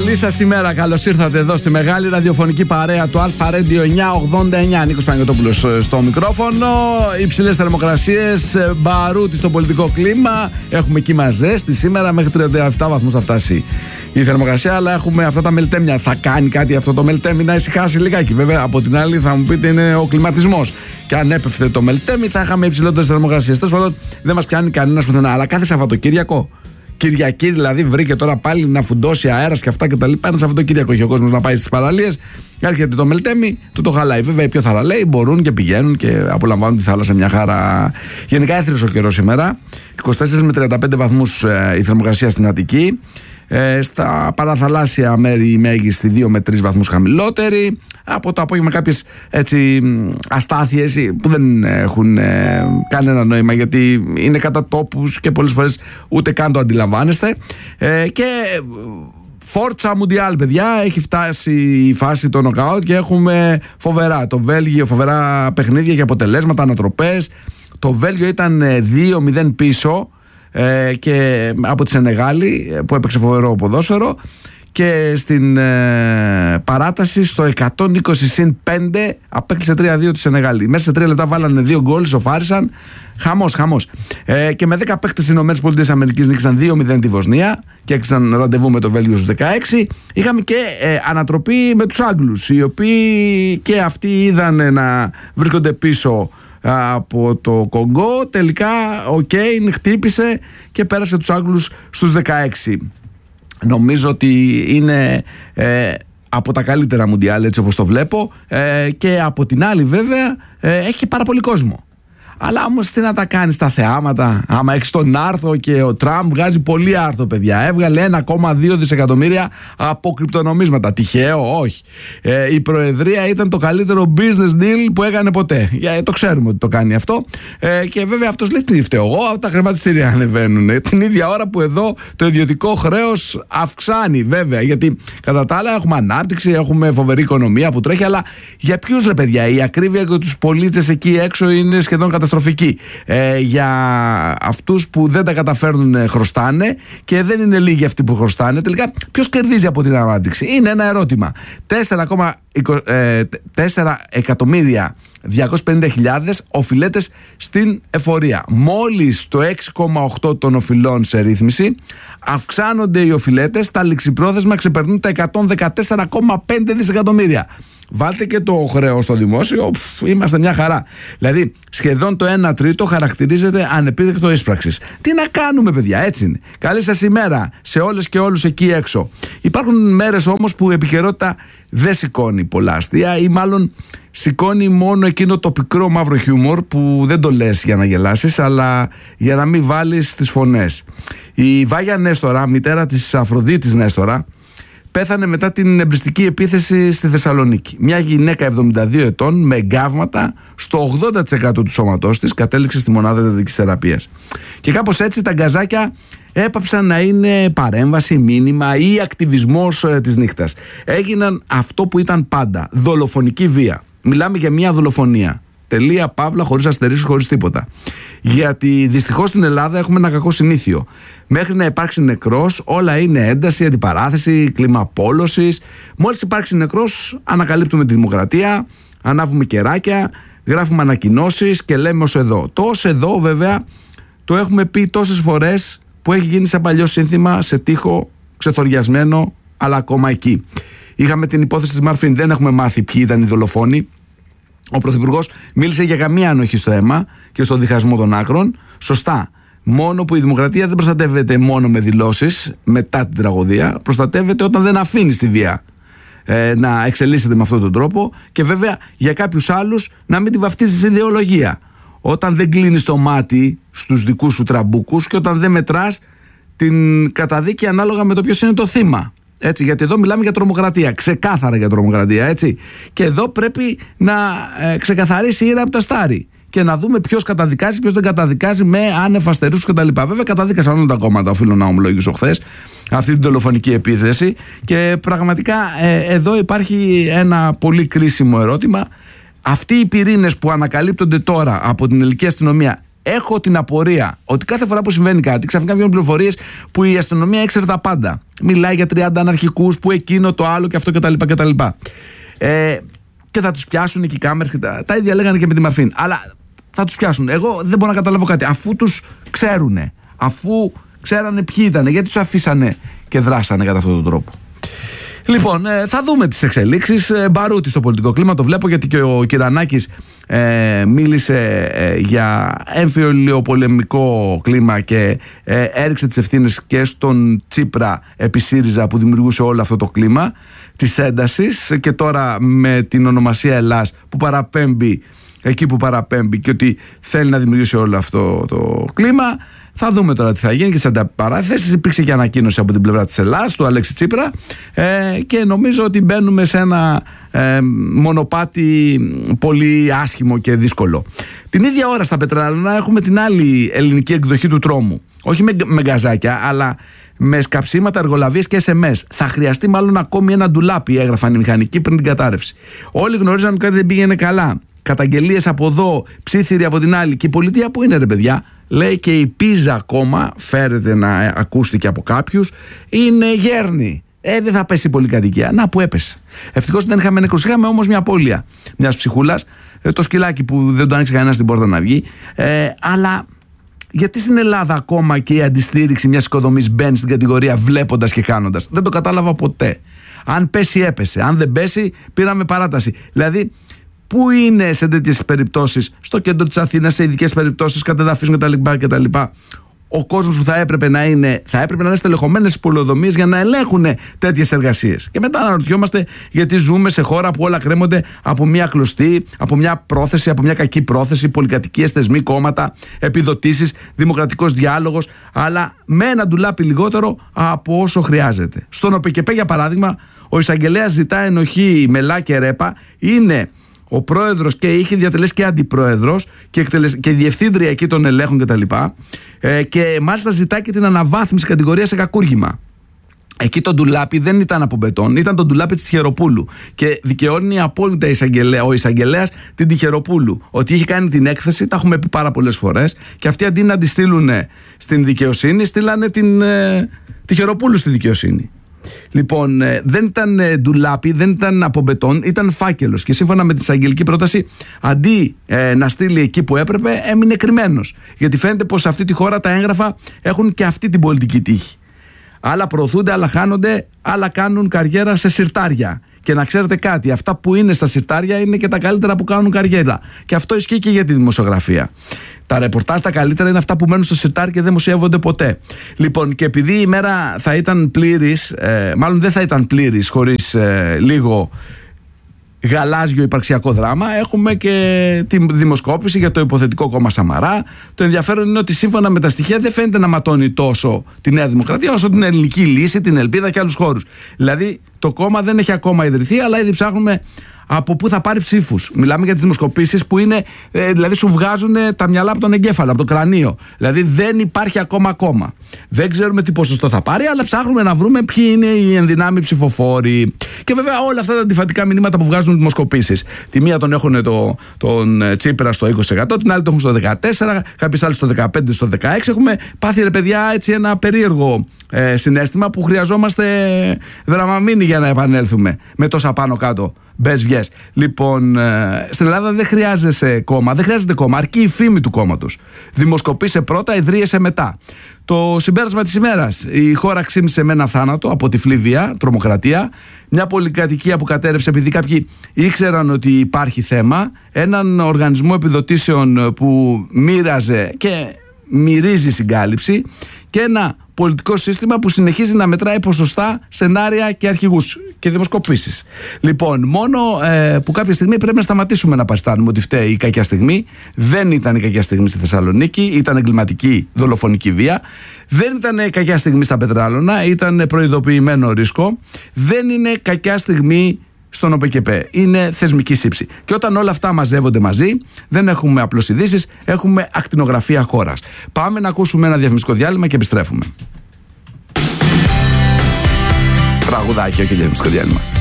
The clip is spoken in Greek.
Καλή σας ημέρα, καλώς ήρθατε εδώ στη μεγάλη ραδιοφωνική παρέα του Αλφα Radio 989. Νίκος Παναγιωτόπουλος στο μικρόφωνο. Υψηλές θερμοκρασίες, μπαρούτι στο πολιτικό κλίμα. Έχουμε κύμα ζέστη σήμερα, μέχρι 37 βαθμούς θα φτάσει η θερμοκρασία, αλλά έχουμε αυτά τα μελτέμια. Θα κάνει κάτι αυτό το μελτέμι να ησυχάσει λιγάκι? Βέβαια, από την άλλη θα μου πείτε είναι ο κλιματισμός. Και αν έπεφτε το μελτέμι, θα είχαμε υψηλότερες θερμοκρασίες. Τέλος πάντων, δεν μας πιάνει κανένας πουθενά. Αλλά κάθε Σαββατοκύριακο, Κυριακή δηλαδή, βρήκε τώρα πάλι να φουντώσει αέρας και αυτά και τα λοιπά. Ένα Σαββατοκύριακο έχει ο κόσμος να πάει στις παραλίες. Έρχεται το μελτέμι, του το χαλάει. Βέβαια, οι πιο θαραλέοι μπορούν και πηγαίνουν και απολαμβάνουν τη θάλασσα μια χαρά. Γενικά έθριος ο καιρός σήμερα. 24 με 35 βαθμούς η θερμοκρασία στην Αττική. Στα παραθαλάσσια μέρη η μέγιστη 2 με 3 βαθμούς χαμηλότερη. Από το απόγευμα κάποιες έτσι αστάθειες που δεν έχουν κανένα νόημα, γιατί είναι κατά τόπους και πολλές φορές ούτε καν το αντιλαμβάνεστε. Και Φόρτσα Μουντιάλ, παιδιά, έχει φτάσει η φάση των νοκάουτ και έχουμε φοβερά το Βέλγιο, φοβερά παιχνίδια και αποτελέσματα, ανατροπές. Το Βέλγιο ήταν 2-0 πίσω και από τη Σενεγάλη που έπαιξε φοβερό ποδόσφαιρο, και στην παράταση στο 120-5 απέκλεισε 3-2 τη Σενεγάλη. Μέσα σε 3 λεπτά βάλανε 2 γκολ, σοφάρισαν. Χαμός. Και με 10 παίκτες στις ΗΠΑ νίκησαν 2-0 τη Βοσνία και έκλεισαν ραντεβού με το Βέλγιο στους 16. Είχαμε και ανατροπή με τους Άγγλους, οι οποίοι και αυτοί είδαν να βρίσκονται πίσω από το Κονγκό. Τελικά ο Κέιν χτύπησε και πέρασε τους Άγγλους στους 16. Νομίζω ότι είναι από τα καλύτερα Μουντιάλ, έτσι όπως το βλέπω, και από την άλλη βέβαια έχει και πάρα πολύ κόσμο. Αλλά όμως τι να τα κάνεις τα θεάματα, άμα έχεις τον άρθρο, και ο Τραμπ βγάζει πολύ άρθρο, παιδιά. Έβγαλε 1,2 δισεκατομμύρια από κρυπτονομίσματα. Τυχαίο? Όχι. Η Προεδρία ήταν το καλύτερο business deal που έκανε ποτέ. Το ξέρουμε ότι το κάνει αυτό. Και βέβαια αυτός λέει: τι φταίω εγώ, τα χρηματιστήρια ανεβαίνουν. Την ίδια ώρα που εδώ το ιδιωτικό χρέος αυξάνει, βέβαια. Γιατί κατά τα άλλα έχουμε ανάπτυξη, έχουμε φοβερή οικονομία που τρέχει. Αλλά για ποιους, ρε παιδιά? Η ακρίβεια για τους πολίτες εκεί έξω είναι σχεδόν καταστροφική. Για αυτούς που δεν τα καταφέρνουν χρωστάνε, και δεν είναι λίγοι αυτοί που χρωστάνε. Τελικά ποιος κερδίζει από την ανάπτυξη? Είναι ένα ερώτημα. 4.250.000 οφειλέτες στην εφορία. Μόλις το 6,8 των οφειλών σε ρύθμιση. Αυξάνονται οι οφειλέτες, τα ληξιπρόθεσμα ξεπερνούν τα 114,5 δισεκατομμύρια. Βάλτε και το χρέος στο δημόσιο, είμαστε μια χαρά. Δηλαδή σχεδόν το 1 τρίτο χαρακτηρίζεται ανεπίδεκτο ίσπραξης. Τι να κάνουμε, παιδιά, έτσι είναι. Καλή σας ημέρα σε όλες και όλους εκεί έξω. Υπάρχουν μέρες όμως που η επικαιρότητα δεν σηκώνει πολλά αστεία, ή μάλλον σηκώνει μόνο εκείνο το πικρό μαύρο χιούμορ που δεν το λες για να γελάσεις, αλλά για να μην βάλεις τις φωνές. Η Βάγια Νέστορα, μητέρα της Αφροδίτης Νέστορα, πέθανε μετά την εμπριστική επίθεση στη Θεσσαλονίκη. Μια γυναίκα 72 ετών με εγκάβματα στο 80% του σώματός της κατέληξε στη μονάδα εντατικής θεραπείας. Και κάπως έτσι τα γκαζάκια έπαψαν να είναι παρέμβαση, μήνυμα ή ακτιβισμός της νύχτας. Έγιναν αυτό που ήταν πάντα: δολοφονική βία. Μιλάμε για μια δολοφονία. Τελεία, παύλα, χωρίς αστερίσεις, χωρίς τίποτα. Γιατί δυστυχώς στην Ελλάδα έχουμε ένα κακό συνήθειο. Μέχρι να υπάρξει νεκρός, όλα είναι ένταση, αντιπαράθεση, κλίμα πόλωσης. Μόλις υπάρξει νεκρός, ανακαλύπτουμε τη δημοκρατία, ανάβουμε κεράκια, γράφουμε ανακοινώσεις και λέμε ως εδώ. Το ως εδώ, βέβαια, το έχουμε πει τόσες φορές που έχει γίνει σαν παλιό σύνθημα, σε τοίχο ξεθοριασμένο, αλλά ακόμα εκεί. Είχαμε την υπόθεση της Μαρφίν, δεν έχουμε μάθει ποιοι ήταν οι δολοφόνοι. Ο Πρωθυπουργός μίλησε για καμία ανοχή στο αίμα και στο διχασμό των άκρων. Σωστά. Μόνο που η δημοκρατία δεν προστατεύεται μόνο με δηλώσεις μετά την τραγωδία. Προστατεύεται όταν δεν αφήνει τη βία να εξελίσσεται με αυτόν τον τρόπο, και βέβαια για κάποιους άλλους να μην τη βαφτίζεις ιδεολογία. Όταν δεν κλείνεις το μάτι στους δικούς σου τραμπούκους και όταν δεν μετράς την καταδίκη ανάλογα με το ποιος είναι το θύμα. Έτσι, γιατί εδώ μιλάμε για τρομοκρατία, ξεκάθαρα για τρομοκρατία, έτσι. Και εδώ πρέπει να ξεκαθαρίσει η ήρα από το αστάρι και να δούμε ποιος καταδικάζει, ποιος δεν καταδικάζει με άνευ αστερούς κτλ. Βέβαια, καταδίκασαν όλα τα κόμματα, οφείλω να ομολογήσω, χθες αυτή την δολοφονική επίθεση. Και πραγματικά εδώ υπάρχει ένα πολύ κρίσιμο ερώτημα. Αυτοί οι πυρήνες που ανακαλύπτονται τώρα από την ελληνική αστυνομία έχω την απορία ότι κάθε φορά που συμβαίνει κάτι, ξαφνικά βγαίνουν πληροφορίες που η αστυνομία ήξερε τα πάντα. Μιλάει για 30 αναρχικούς, που εκείνο, το άλλο και αυτό κτλ. Και θα τους πιάσουν και οι κάμερες. Τα ίδια λέγανε και με τη Μαρφίν. Αλλά θα τους πιάσουν. Εγώ δεν μπορώ να καταλάβω κάτι. Αφού τους ξέρουνε, αφού ξέρανε ποιοι ήταν, γιατί τους αφήσανε και δράσανε κατά αυτόν τον τρόπο. Λοιπόν, θα δούμε τις εξελίξεις. Μπαρούτι στο πολιτικό κλίμα, το βλέπω, γιατί και ο Κυρανάκης μίλησε για εμφυλιοπολεμικό κλίμα και έριξε τις ευθύνες και στον Τσίπρα επί ΣΥΡΙΖΑ που δημιουργούσε όλο αυτό το κλίμα της έντασης, και τώρα με την ονομασία Ελλάς που παραπέμπει εκεί που παραπέμπει και ότι θέλει να δημιουργήσει όλο αυτό το κλίμα. Θα δούμε τώρα τι θα γίνει και τις ανταπαράθεσεις. Υπήρξε και ανακοίνωση από την πλευρά της Ελλάδας, του Αλέξη Τσίπρα, και νομίζω ότι μπαίνουμε σε ένα μονοπάτι πολύ άσχημο και δύσκολο. Την ίδια ώρα στα Πετράλαινα έχουμε την άλλη ελληνική εκδοχή του τρόμου. Όχι με γκαζάκια, αλλά με σκαψίματα, εργολαβίες και SMS. Θα χρειαστεί μάλλον ακόμη ένα ντουλάπι, έγραφαν οι μηχανικοί πριν την κατάρρευση. Όλοι γνωρίζαν ότι κάτι δεν πήγαινε καλά. Καταγγελίες από εδώ, ψίθυροι από την άλλη. Και η πολιτεία που είναι, ρε παιδιά? Λέει και η πίζα ακόμα, φέρεται να ακούστηκε από κάποιους, είναι γέρνη. Δεν θα πέσει η πολυκατοικία. Να που έπεσε. Ευτυχώς δεν είχαμε νεκρούς. Είχαμε όμως μια απώλεια μιας ψυχούλας, το σκυλάκι που δεν το άνοιξε κανένα στην πόρτα να βγει. Αλλά γιατί στην Ελλάδα ακόμα και η αντιστήριξη μιας οικοδομής μπαίνει στην κατηγορία βλέποντας και κάνοντας? Δεν το κατάλαβα ποτέ. Αν πέσει, έπεσε. Αν δεν πέσει, πήραμε παράταση. Δηλαδή, πού είναι σε τέτοιες περιπτώσεις, στο κέντρο της Αθήνας, σε ειδικές περιπτώσεις, κατεδαφίσεων κτλ. Ο κόσμος που θα έπρεπε να είναι στελεχωμένες πολεοδομίες για να ελέγχουν τέτοιες εργασίες. Και μετά αναρωτιόμαστε γιατί ζούμε σε χώρα που όλα κρέμονται από μια κλωστή, από μια πρόθεση, από μια κακή πρόθεση, πολυκατοικίες, θεσμοί, κόμματα, επιδοτήσεις, δημοκρατικός διάλογος, αλλά με ένα ντουλάπι λιγότερο από όσο χρειάζεται. Στον ΟΠΚΠ, για παράδειγμα, ο εισαγγελέας ζητά ενοχή μελά και ρέπα, είναι ο πρόεδρος και είχε διατελέσει και αντιπρόεδρος και διευθύντρια εκεί των ελέγχων κτλ. Και μάλιστα ζητάει και την αναβάθμιση κατηγορία σε κακούργημα. Εκεί το ντουλάπι δεν ήταν από μπετόν, ήταν το ντουλάπι της Τυχεροπούλου. Και δικαιώνει απόλυτα ο εισαγγελέας την Τυχεροπούλου. Ότι είχε κάνει την έκθεση, τα έχουμε πει πάρα πολλές φορές, και αυτοί αντί να τη στείλουν στην δικαιοσύνη, στείλανε την Τυχεροπούλου στη δικαιοσύνη. Λοιπόν, δεν ήταν ντουλάπι, δεν ήταν από μπετόν, ήταν φάκελος. Και σύμφωνα με τη εισαγγελική πρόταση, αντί να στείλει εκεί που έπρεπε, έμεινε κρυμμένος. Γιατί φαίνεται πως σε αυτή τη χώρα τα έγγραφα έχουν και αυτή την πολιτική τύχη. Άλλα προωθούνται, άλλα χάνονται, άλλα κάνουν καριέρα σε συρτάρια. Και να ξέρετε κάτι, αυτά που είναι στα συρτάρια είναι και τα καλύτερα που κάνουν καριέρα. Και αυτό ισχύει και για τη δημοσιογραφία. Τα ρεπορτάζ τα καλύτερα είναι αυτά που μένουν στο συρτάρι και δεν δημοσιεύονται ποτέ. Λοιπόν, και επειδή η μέρα θα ήταν πλήρης, μάλλον δεν θα ήταν πλήρης χωρίς λίγο γαλάζιο υπαρξιακό δράμα, έχουμε και τη δημοσκόπηση για το υποθετικό κόμμα Σαμαρά. Το ενδιαφέρον είναι ότι σύμφωνα με τα στοιχεία δεν φαίνεται να ματώνει τόσο τη Νέα Δημοκρατία όσο την Ελληνική Λύση, την Ελπίδα και άλλους χώρους. Δηλαδή το κόμμα δεν έχει ακόμα ιδρυθεί, αλλά ήδη ψάχνουμε από πού θα πάρει ψήφους. Μιλάμε για τις δημοσκοπήσεις που είναι, δηλαδή σου βγάζουν τα μυαλά από τον εγκέφαλο, από το κρανίο. Δηλαδή δεν υπάρχει ακόμα κόμμα. Δεν ξέρουμε τι ποσοστό θα πάρει, αλλά ψάχνουμε να βρούμε ποιοι είναι οι ενδυνάμοι ψηφοφόροι. Και βέβαια όλα αυτά τα αντιφατικά μηνύματα που βγάζουν οι δημοσκοπήσεις. Τη μία τον έχουν τον Τσίπρα στο 20%, την άλλη τον έχουν στο 14%, κάποιες άλλες στο 15%, στο 16%. Έχουμε πάθει, ρε παιδιά, έτσι ένα περίεργο συναίσθημα που χρειαζόμαστε δραμαμίνη για να επανέλθουμε με τόσα πάνω κάτω. Μπες βγες. Λοιπόν, στην Ελλάδα δεν χρειάζεται κόμμα, αρκεί η φήμη του κόμματος. Δημοσκοπήσε πρώτα, ιδρύεσαι μετά. Το συμπέρασμα της ημέρας: η χώρα ξύμισε με ένα θάνατο από τυφλή βία, τρομοκρατία, μια πολυκατοικία που κατέρευσε επειδή κάποιοι ήξεραν ότι υπάρχει θέμα, έναν οργανισμό επιδοτήσεων που μοίραζε και μυρίζει συγκάλυψη, και ένα πολιτικό σύστημα που συνεχίζει να μετράει ποσοστά, σενάρια και αρχηγούς και δημοσκοπήσεις. Λοιπόν, μόνο που κάποια στιγμή πρέπει να σταματήσουμε να παστάνουμε ότι φταίει η κακιά στιγμή. Δεν ήταν η κακιά στιγμή στη Θεσσαλονίκη, ήταν εγκληματική δολοφονική βία. Δεν ήταν κακιά στιγμή στα Πετράλωνα, ήταν προειδοποιημένο ρίσκο. Δεν είναι κακιά στιγμή στον ΟΠΚΠ. Είναι θεσμική σύψη. Και όταν όλα αυτά μαζεύονται μαζί, δεν έχουμε απλώς ειδήσεις, έχουμε ακτινογραφία χώρας. Πάμε να ακούσουμε ένα διαφημιστικό διάλειμμα και επιστρέφουμε. Τραγουδάκι, όχι διαφημιστικό διάλειμμα.